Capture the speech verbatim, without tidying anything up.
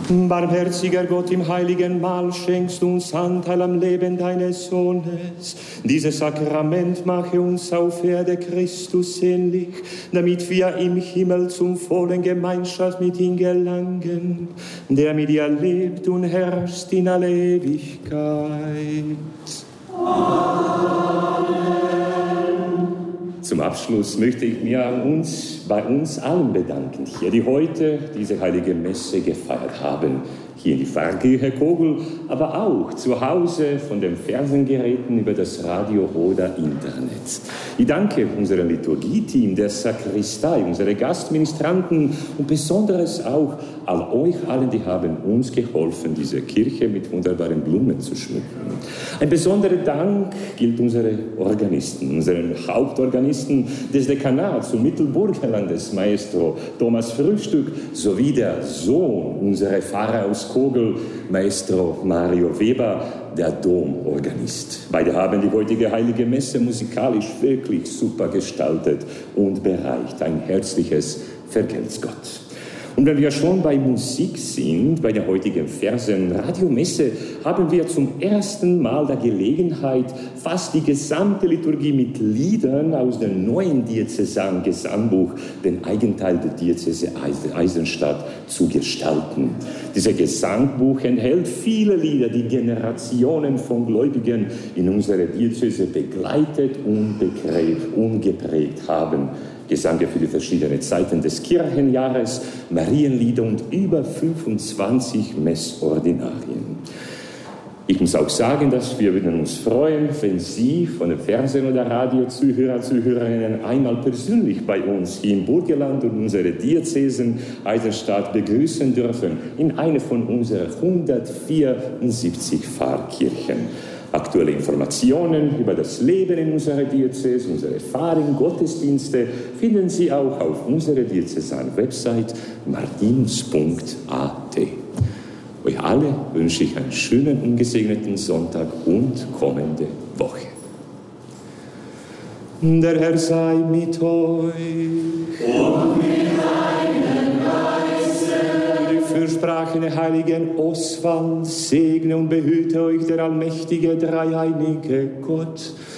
Barmherziger Gott, im heiligen Mahl schenkst du uns Anteil am Leben deines Sohnes. Dieses Sakrament mache uns auf Erde Christus ähnlich, damit wir im Himmel zum vollen Gemeinschaft mit ihm gelangen, der mit dir lebt und herrscht in alle Ewigkeit. Amen. Zum Abschluss möchte ich mir uns, bei uns allen bedanken, hier, die heute diese heilige Messe gefeiert haben. Hier in die Pfarrkirche Kogel, aber auch zu Hause von den Fernsehgeräten über das Radio oder Internet. Ich danke unserem Liturgieteam, der Sakristei, unsere Gastministranten und besonders auch all euch allen, die haben uns geholfen, diese Kirche mit wunderbaren Blumen zu schmücken. Ein besonderer Dank gilt unseren Organisten, unseren Hauptorganisten des Dekanats und Mittelburgenlandes, Maestro Thomas Frühstück, sowie der Sohn unserer Pfarrer aus Kogel, Maestro Mario Weber, der Domorganist. Beide haben die heutige heilige Messe musikalisch wirklich super gestaltet und bereicht. Ein herzliches Vergelt's Gott. Und wenn wir schon bei Musik sind, bei der heutigen Fersen-Radiomesse, haben wir zum ersten Mal der Gelegenheit, fast die gesamte Liturgie mit Liedern aus dem neuen Diözesan-Gesangbuch, den Eigenteil der Diözese Eisenstadt, zu gestalten. Dieses Gesangbuch enthält viele Lieder, die Generationen von Gläubigen in unserer Diözese begleitet und geprägt, und geprägt haben. Gesange für die verschiedenen Zeiten des Kirchenjahres, Marienlieder und über fünfundzwanzig Messordinarien. Ich muss auch sagen, dass wir würden uns freuen, wenn Sie von den Fernsehen- oder Radio-Zuhörer, Zuhörerinnen einmal persönlich bei uns hier im Burgenland und unsere Diözesen Eisenstadt begrüßen dürfen in einer von unseren hundertvierundsiebzig Pfarrkirchen. Aktuelle Informationen über das Leben in unserer Diözese, unsere Pfarren, Gottesdienste finden Sie auch auf unserer Diözesan-Website martinus punkt a t. Euch alle wünsche ich einen schönen und gesegneten Sonntag und kommende Woche. Der Herr sei mit euch. Und mit deinem Geiste. Die fürsprachende heiligen Oswald segne und behüte euch der allmächtige, dreieinige Gott,